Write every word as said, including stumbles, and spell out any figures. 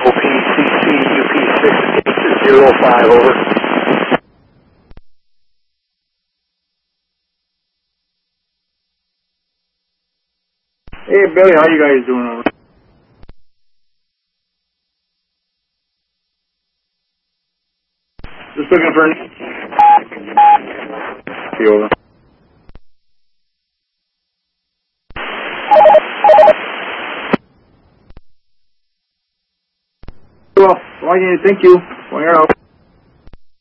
O P C C U P six eight zero five, over. Hey, Billy, how you guys doing over? Just looking for an... Okay, over. Well, thank you. Well, you're out.